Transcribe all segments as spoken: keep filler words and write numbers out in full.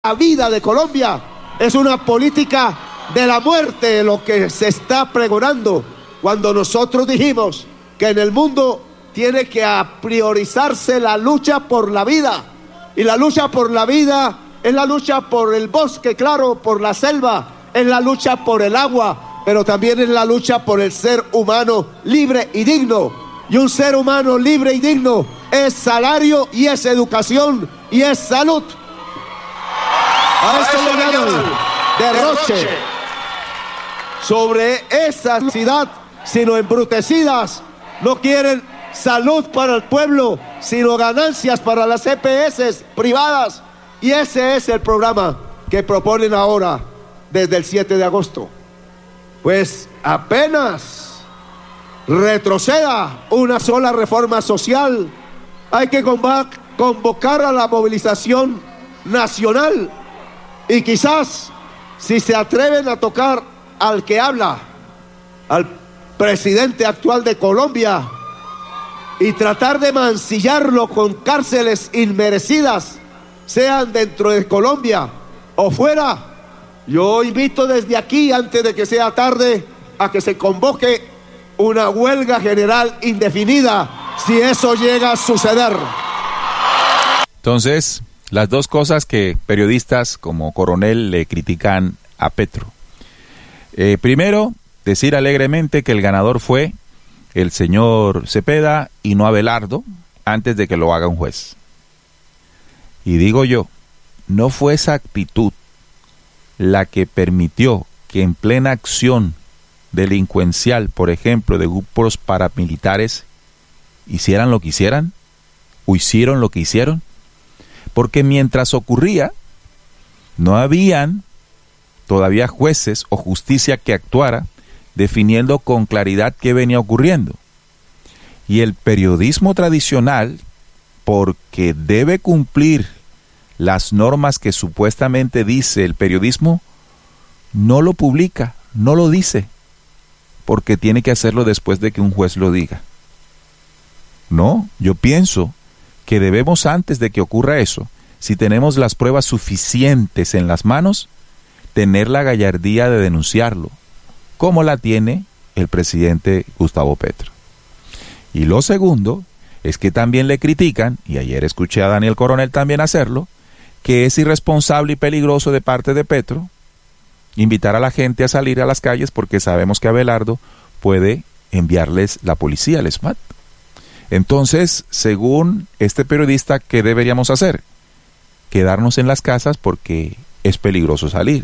la vida de Colombia. Es una política de la muerte lo que se está pregonando cuando nosotros dijimos que en el mundo tiene que priorizarse la lucha por la vida. Y la lucha por la vida es la lucha por el bosque, claro, por la selva, es la lucha por el agua, pero también es la lucha por el ser humano libre y digno. Y un ser humano libre y digno es salario y es educación y es salud. A eso le llaman derroche. Sobre esa ciudad, sino embrutecidas, no quieren salud para el pueblo, sino ganancias para las E P S privadas. Y ese es el programa que proponen ahora desde el siete de agosto. Pues apenas retroceda una sola reforma social, hay que convocar a la movilización nacional. Y quizás, si se atreven a tocar al que habla, al presidente actual de Colombia, y tratar de mancillarlo con cárceles inmerecidas, sean dentro de Colombia o fuera, yo invito desde aquí, antes de que sea tarde, a que se convoque una huelga general indefinida, si eso llega a suceder. Entonces, las dos cosas que periodistas como Coronel le critican a Petro. Eh, primero, decir alegremente que el ganador fue el señor Cepeda y no Abelardo, antes de que lo haga un juez. Y digo yo, ¿no fue esa actitud la que permitió que en plena acción delincuencial, por ejemplo, de grupos paramilitares, hicieran lo que hicieran? ¿O hicieron lo que hicieron? Porque mientras ocurría, no habían todavía jueces o justicia que actuara definiendo con claridad qué venía ocurriendo. Y el periodismo tradicional, porque debe cumplir las normas que supuestamente dice el periodismo, no lo publica, no lo dice, porque tiene que hacerlo después de que un juez lo diga. No, yo pienso que debemos, antes de que ocurra eso, si tenemos las pruebas suficientes en las manos, tener la gallardía de denunciarlo, como la tiene el presidente Gustavo Petro. Y lo segundo es que también le critican, y ayer escuché a Daniel Coronel también hacerlo, que es irresponsable y peligroso de parte de Petro invitar a la gente a salir a las calles porque sabemos que Abelardo puede enviarles la policía, el SMAT. Entonces, según este periodista, ¿qué deberíamos hacer? Quedarnos en las casas porque es peligroso salir.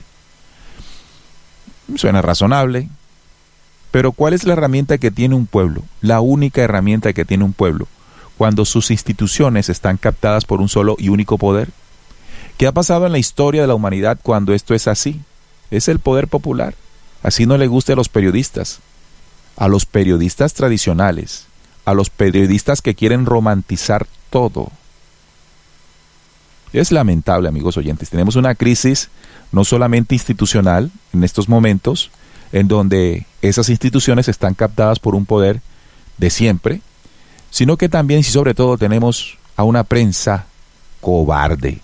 Suena razonable, pero ¿cuál es la herramienta que tiene un pueblo? La única herramienta que tiene un pueblo cuando sus instituciones están captadas por un solo y único poder. ¿Qué ha pasado en la historia de la humanidad cuando esto es así? Es el poder popular. Así no le gusta a los periodistas, a los periodistas tradicionales, a los periodistas que quieren romantizar todo. Es lamentable, amigos oyentes. Tenemos una crisis no solamente institucional en estos momentos, en donde esas instituciones están captadas por un poder de siempre, sino que también y sobre todo tenemos a una prensa cobarde,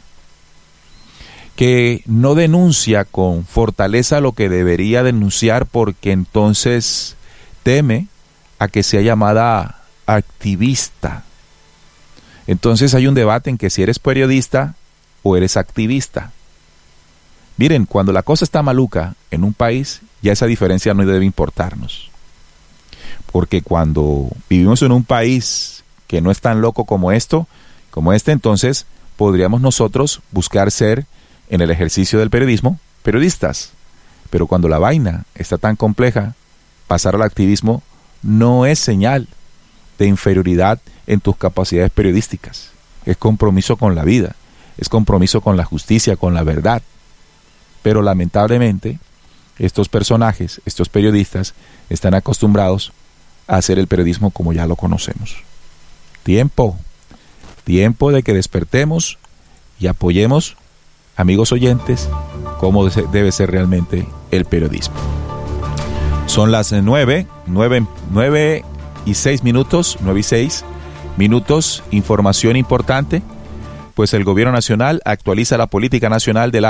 que no denuncia con fortaleza lo que debería denunciar porque entonces teme a que sea llamada activista. Entonces hay un debate en que si eres periodista o eres activista. Miren, cuando la cosa está maluca en un país, ya esa diferencia no debe importarnos. Porque cuando vivimos en un país que no es tan loco como esto, como este, entonces podríamos nosotros buscar ser, en el ejercicio del periodismo, periodistas. Pero cuando la vaina está tan compleja, pasar al activismo no es señal de inferioridad en tus capacidades periodísticas. Es compromiso con la vida, es compromiso con la justicia, con la verdad. Pero lamentablemente, estos personajes, estos periodistas, están acostumbrados a hacer el periodismo como ya lo conocemos. Tiempo, tiempo de que despertemos y apoyemos, amigos oyentes, cómo debe ser realmente el periodismo. Son las nueve, nueve, nueve y seis minutos, nueve y seis minutos, información importante, pues el gobierno nacional actualiza la política nacional de la